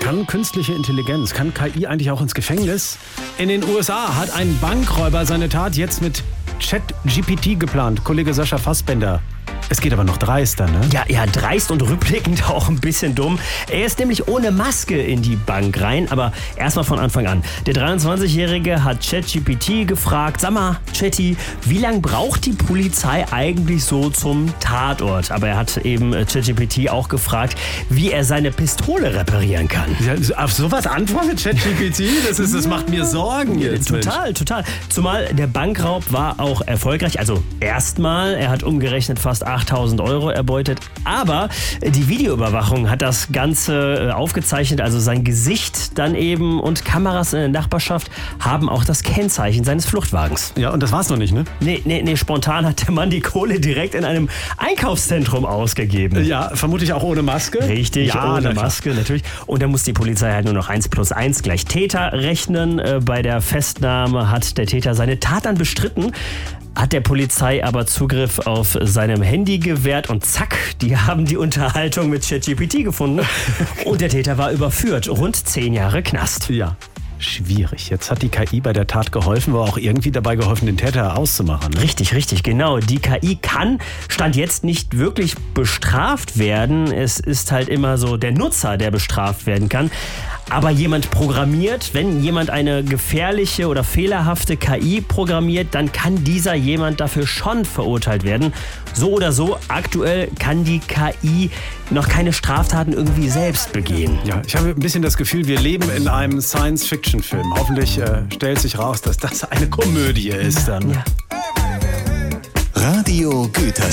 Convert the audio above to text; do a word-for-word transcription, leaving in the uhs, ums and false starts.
Kann künstliche Intelligenz, kann K I eigentlich auch ins Gefängnis? In den U S A hat ein Bankräuber seine Tat jetzt mit ChatGPT geplant. Kollege Sascha Fassbender. Es geht aber noch dreister, ne? Ja, ja, dreist und rückblickend auch ein bisschen dumm. Er ist nämlich ohne Maske in die Bank rein, aber erstmal von Anfang an. Der dreiundzwanzigjährige hat ChatGPT gefragt, sag mal, Chatty, wie lange braucht die Polizei eigentlich so zum Tatort? Aber er hat eben ChatGPT auch gefragt, wie er seine Pistole reparieren kann. Ja, auf sowas antwortet ChatGPT? Das, ist, das macht mir Sorgen jetzt. Total, Mensch. total. Zumal der Bankraub war auch erfolgreich. Also erstmal, er hat umgerechnet fast achttausend Euro erbeutet. Aber die Videoüberwachung hat das Ganze aufgezeichnet. Also sein Gesicht dann eben und Kameras in der Nachbarschaft haben auch das Kennzeichen seines Fluchtwagens. Ja, und das war's noch nicht, ne? Nee, nee, nee, spontan hat der Mann die Kohle direkt in einem Einkaufszentrum ausgegeben. Ja, vermutlich auch ohne Maske. Richtig, ja, ohne Maske, natürlich. Und dann muss die Polizei halt nur noch eins plus eins gleich Täter rechnen. Bei der Festnahme hat der Täter seine Tat dann bestritten, hat der Polizei aber Zugriff auf seinem Handy gewährt und zack, die haben die Unterhaltung mit ChatGPT gefunden und der Täter war überführt. Rund zehn Jahre Knast. Ja. Schwierig. Jetzt hat die K I bei der Tat geholfen, war auch irgendwie dabei geholfen, den Täter auszumachen. Richtig, richtig, genau. Die K I kann, Stand jetzt, nicht wirklich bestraft werden. Es ist halt immer so der Nutzer, der bestraft werden kann. Aber jemand programmiert, wenn jemand eine gefährliche oder fehlerhafte K I programmiert, dann kann dieser jemand dafür schon verurteilt werden. So oder so, aktuell kann die K I noch keine Straftaten irgendwie selbst begehen. Ja, ich habe ein bisschen das Gefühl, wir leben in einem Science-Fiction-Film. Hoffentlich äh, stellt sich raus, dass das eine Komödie ist dann. Ja. Radio Güter.